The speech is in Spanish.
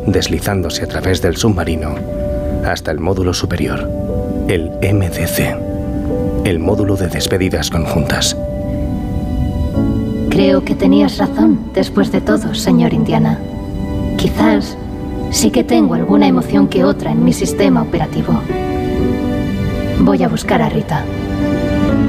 deslizándose a través del submarino hasta el módulo superior, el MDC, el módulo de despedidas conjuntas. Creo que tenías razón, después de todo, señor Indiana. Quizás sí que tengo alguna emoción que otra en mi sistema operativo. Voy a buscar a Rita.